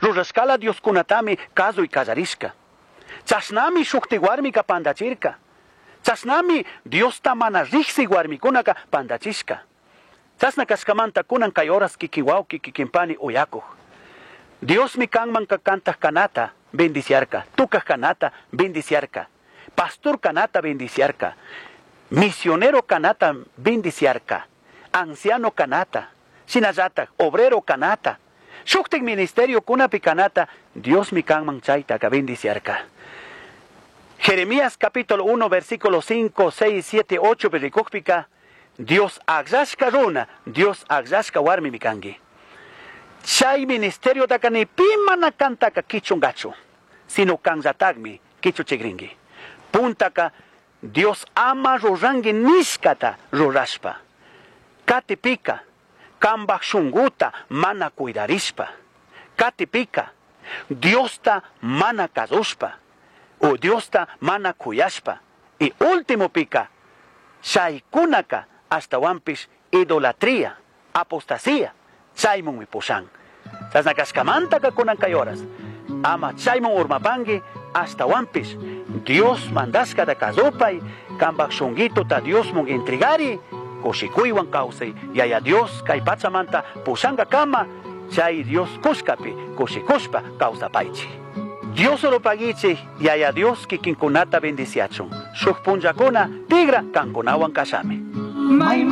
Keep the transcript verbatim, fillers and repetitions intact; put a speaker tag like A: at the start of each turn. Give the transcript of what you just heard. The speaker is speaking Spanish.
A: Rurashkala Dios kunatami kazu y kazarishka. Chasnami shukti warmi ka pandachirka. Chasnami Dios tamana riksi warmi kunaka pandachishka. Chasna kaskamanta kunan kay oras kikiwauki kikimpani uyakuj. Dios mi kanman ka kantah kanata bendiciarka. Tukaj kanata bendiciarka. Pastor kanata bendiciarka. Misionero kanata bendiciarka. Anciano kanata. Sinazata, obrero kanata. Shuktik ministerio kunapi kanata. Dios mi kanman chaita ka bendiciarka. Jeremías capítulo uno, versículo cinco, seis, siete, ocho, berikukpika. Dios agzashka runa, Dios agzashka warmi mikangi. Chay ministerio takani pimana kantaka kichungacho, sino kanzatagmi kichu chigringi. Puntaka Dios ama rorangi niskata rorashpa. Katipika, kambak shunguta mana cuidarishpa. Katipika, Dios ta mana kazushpa. O Dios ta mana kuyashpa. Y último pika, shaykunaka hasta wampis idolatría, apostasía, chaymon mi poshan. Tasnakaskamanta ka kunan kayoras. Ama chaymon urmapangi hasta wampis. Dios mandaska da kazopay, kambak shungito ta Dios mon entregari, koshikuiwan kausay, yaya Dios kay pachamanta poshanga kama, chay Dios kuskapi, koshikushpa kausapaychi. Dios oro pagichi, yaya Dios kikinkunata bendiciachon. Shukpunjakuna tigra kankunawan kasami.